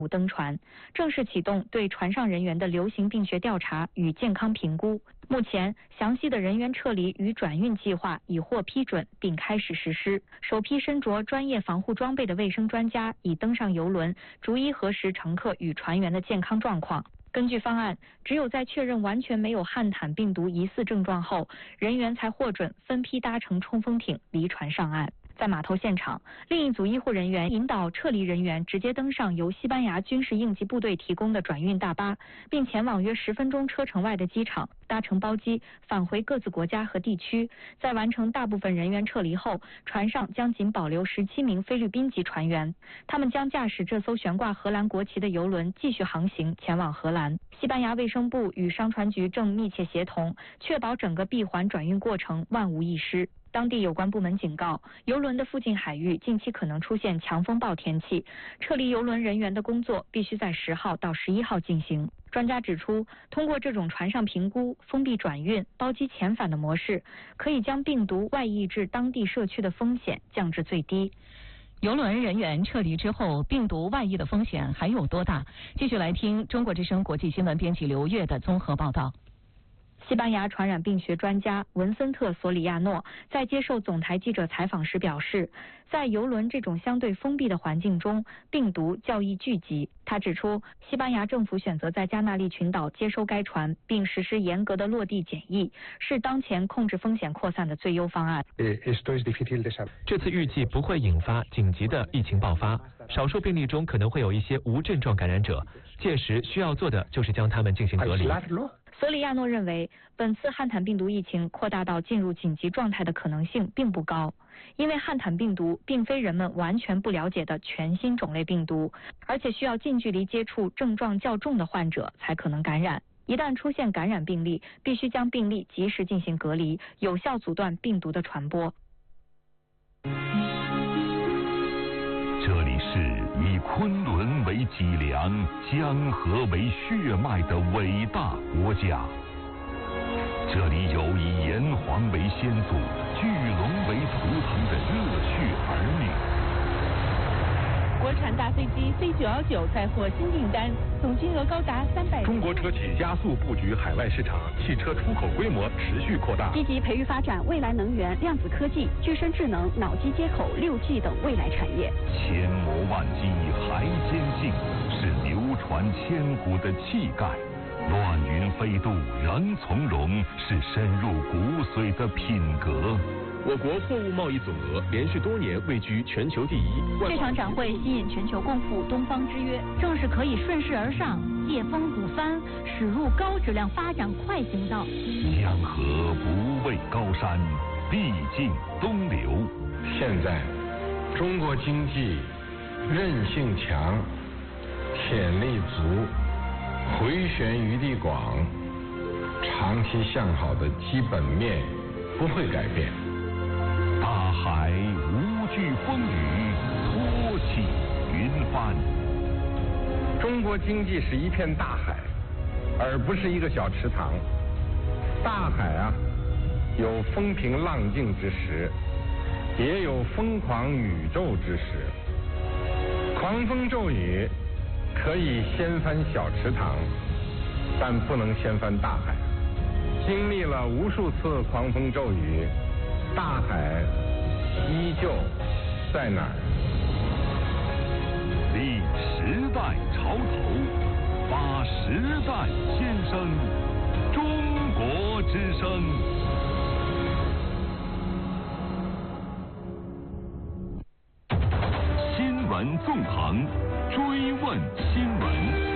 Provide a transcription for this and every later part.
登船，正式启动对船上人员的流行病学调查与健康评估。目前，详细的人员撤离与转运计划已获批准，并开始实施。首批身着专业防护装备的卫生专家已登上邮轮，逐一核实乘客与船员的健康状况。根据方案，只有在确认完全没有汉坦病毒疑似症状后，人员才获准分批搭乘冲锋艇离船上岸。在码头现场，另一组医护人员引导撤离人员直接登上由西班牙军事应急部队提供的转运大巴，并前往约10分钟车程外的机场，搭乘包机返回各自国家和地区。在完成大部分人员撤离后，船上将仅保留17名菲律宾籍船员，他们将驾驶这艘悬挂荷兰国旗的邮轮继续航行前往荷兰。西班牙卫生部与商船局正密切协同，确保整个闭环转运过程万无一失。当地有关部门警告，邮轮的附近海域近期可能出现强风暴天气，撤离邮轮人员的工作必须在10号到11号进行。专家指出，通过这种船上评估、封闭转运、包机遣返的模式，可以将病毒外溢至当地社区的风险降至最低。 邮轮人员撤离之后，病毒外溢的风险还有多大？继续来听中国之声国际新闻编辑刘越的综合报道。 西班牙传染病学专家文森特·索里亚诺在接受总台记者采访时表示，在邮轮这种相对封闭的环境中，病毒较易聚集。他指出，西班牙政府选择在加那利群岛接收该船，并实施严格的落地检疫，是当前控制风险扩散的最优方案。 这次预计不会引发紧急的疫情爆发，少数病例中可能会有一些无症状感染者，届时需要做的就是将他们进行隔离。 索里亚诺认为，本次汉坦病毒疫情扩大到进入紧急状态的可能性并不高，因为汉坦病毒并非人们完全不了解的全新种类病毒，而且需要近距离接触症状较重的患者才可能感染。一旦出现感染病例，必须将病例及时进行隔离，有效阻断病毒的传播。 这里是以昆仑为脊梁、江河为血脉的伟大国家。这里有以炎黄为先祖、巨龙为图腾的热血儿女。 国产大飞机 C919再获新订单，总金额高达300亿。 中国车企加速布局海外市场，汽车出口规模持续扩大。 积极培育发展未来能源、量子科技、具身智能、脑机接口、6G 等未来产业。 千磨万击还坚劲，是流传千古的气概。乱云飞渡仍从容，是深入骨髓的品格。 我国货物贸易总额连续多年位居全球第一。 这场展会吸引全球共赴东方之约，正是可以顺势而上，借风鼓帆，驶入高质量发展快行道。 江河不畏高山，必尽东流。 现在，中国经济韧性强，潜力足，回旋余地广，长期向好的基本面不会改变。 大海无惧风雨，托起云帆。 中国经济是一片大海，而不是一个小池塘。大海啊，有风平浪静之时，也有疯狂宇宙之时。狂风骤雨可以掀翻小池塘，但不能掀翻大海。经历了无数次狂风骤雨，大海依旧在哪儿？ 立时代潮头，发时代先声，中国之声。新闻纵横，追问新闻。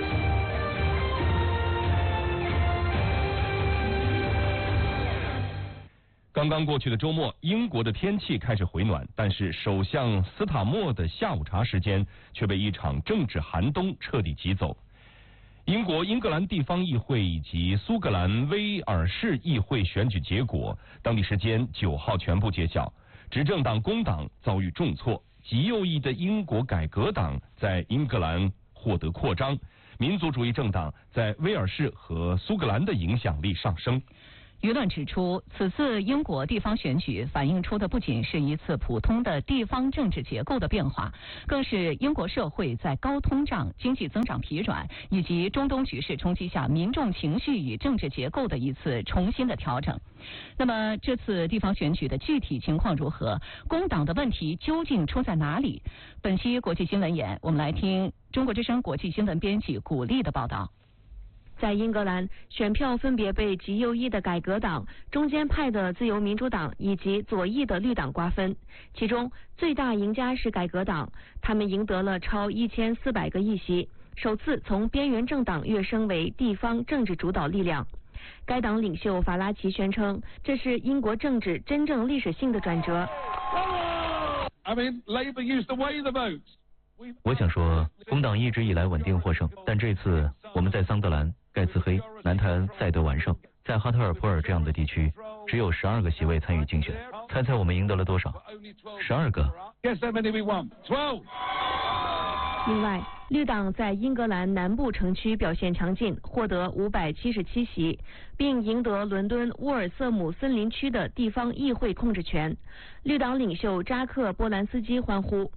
刚刚过去的周末，英国的天气开始回暖，但是首相斯塔默的下午茶时间却被一场政治寒冬彻底挤走。英国英格兰地方议会以及苏格兰威尔士议会选举结果，当地时间9号全部揭晓。执政党工党遭遇重挫，极右翼的英国改革党在英格兰获得扩张，民族主义政党在威尔士和苏格兰的影响力上升。 舆论指出，此次英国地方选举反映出的不仅是一次普通的地方政治结构的变化，更是英国社会在高通胀、经济增长疲软以及中东局势冲击下民众情绪与政治结构的一次重新的调整。那么，这次地方选举的具体情况如何？工党的问题究竟出在哪里？本期国际新闻眼，我们来听中国之声国际新闻编辑古丽的报道。 在英格兰，选票分别被极右翼的改革党、中间派的自由民主党以及左翼的绿党瓜分。其中最大赢家是改革党，他们赢得了超1400个议席，首次从边缘政党跃升为地方政治主导力量。该党领袖法拉奇宣称，这是英国政治真正历史性的转折。 我想说，工党一直以来稳定获胜，但这次我们在桑德兰、盖茨黑、南泰恩再得完胜。在哈特尔普尔这样的地区，只有12个席位参与竞选。猜猜我们赢得了多少？12个。 另外，绿党在英格兰南部城区表现强劲，获得577席，并赢得伦敦沃尔瑟姆森林区的地方议会控制权。绿党领袖扎克·波兰斯基欢呼。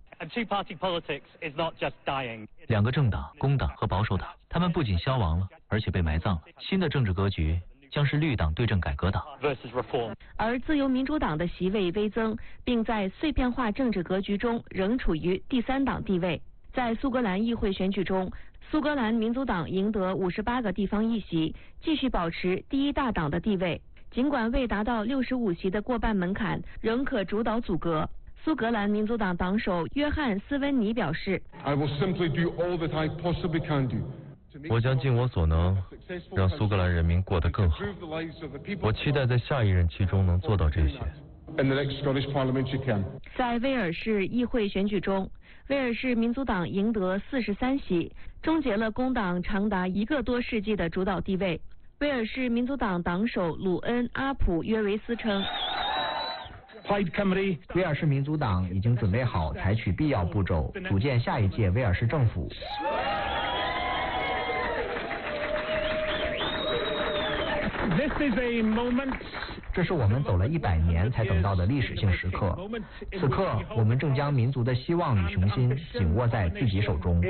两个政党，工党和保守党，他们不仅消亡了，而且被埋葬了。新的政治格局将是绿党对阵改革党。 而自由民主党的席位微增，并在碎片化政治格局中仍处于第3党地位。在苏格兰议会选举中，苏格兰民族党赢得58个地方议席，继续保持第1大党的地位。尽管未达到65席的过半门槛，仍可主导组阁。苏格兰民族党党首约翰·斯温尼表示， 我将尽我所能，让苏格兰人民过得更好。我期待在下一任期中能做到这些。 在威尔士议会选举中，威尔士民族党赢得43席，终结了工党长达1个多世纪的主导地位。威尔士民族党党首鲁恩·阿普约维斯称， 威尔士民族党已经准备好采取必要步骤，组建下一届威尔士政府。这是我们走了100年才等到的历史性时刻。此刻，我们正将民族的希望与雄心紧握在自己手中。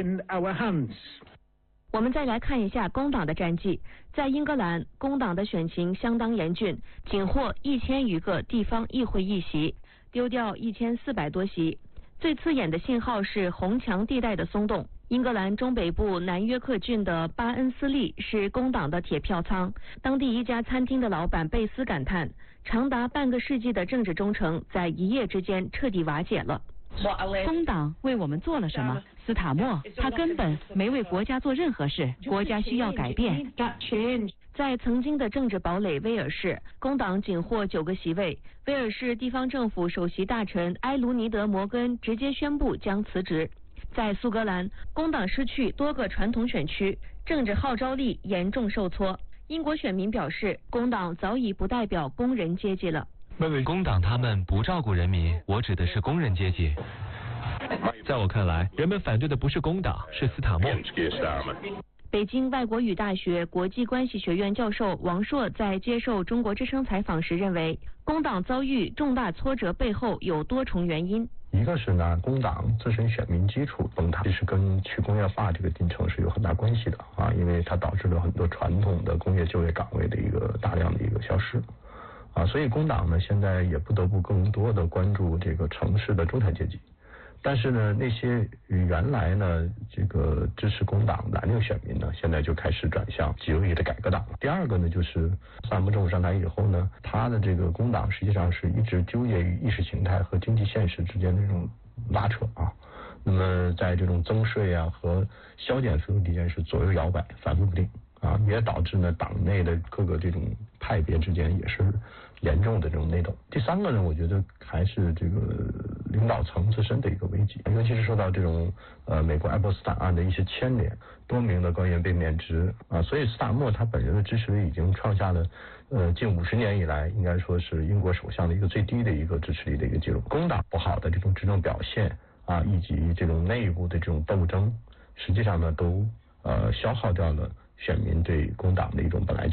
我们再来看一下工党的战绩。在英格兰，工党的选情相当严峻，仅获1000余个地方议会议席，丢掉1400多席。最刺眼的信号是红墙地带的松动。英格兰中北部南约克郡的巴恩斯利是工党的铁票仓，当地一家餐厅的老板贝斯感叹，长达半个世纪的政治忠诚在一夜之间彻底瓦解了。 工党为我们做了什么？斯塔默，他根本没为国家做任何事，国家需要改变。 在曾经的政治堡垒威尔士，工党仅获9个席位。威尔士地方政府首席大臣埃卢尼德·摩根直接宣布将辞职。在苏格兰，工党失去多个传统选区，政治号召力严重受挫。英国选民表示，工党早已不代表工人阶级了。 工党他们不照顾人民，我指的是工人阶级。在我看来，人们反对的不是工党，是斯塔默。 北京外国语大学国际关系学院教授王硕在接受中国之声采访时认为，工党遭遇重大挫折背后有多重原因。 一个是呢，工党自身选民基础崩塌，这是跟去工业化这个进程是有很大关系的啊，因为它导致了很多传统的工业就业岗位的一个大量的一个消失啊，所以工党呢现在也不得不更多的关注这个城市的中产阶级。但是呢，那些原来呢这个支持工党蓝领选民呢，现在就开始转向极右翼的改革党。第二个呢，就是萨达姆政府上台以后呢，他的这个工党实际上是一直纠结于意识形态和经济现实之间的这种拉扯啊。那么在这种增税啊和削减费用之间是左右摇摆，反复不定啊，也导致呢党内的各个这种派别之间也是严重的这种内斗。第三个呢，我觉得还是这个领导层自身的一个危机，尤其是受到这种美国爱泼斯坦案的一些牵连，多名的官员被免职啊，所以斯塔默他本人的支持率已经创下了近50年以来应该说是英国首相的一个最低的一个支持率的一个记录。工党不好的这种执政表现啊，以及这种内部的这种斗争，实际上呢都消耗掉了选民对工党的一种本来就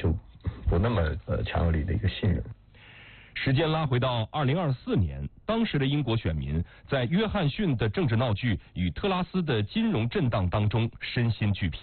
不那么强有力的一个信任。 时间拉回到2024年，当时的英国选民在约翰逊的政治闹剧与特拉斯的金融震荡当中身心俱疲。